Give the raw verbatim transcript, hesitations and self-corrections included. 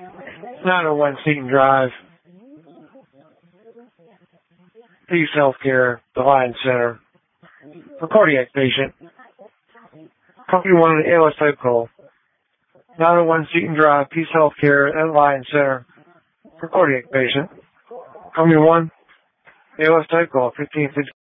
nine oh one Seton Drive, Peace Healthcare, the Lion Center, for cardiac patient. Company one on the A L S type call. nine oh one Seton Drive, Peace Healthcare, and Lion Center, for cardiac patient. Company one, A L S type call, fifteen fifty.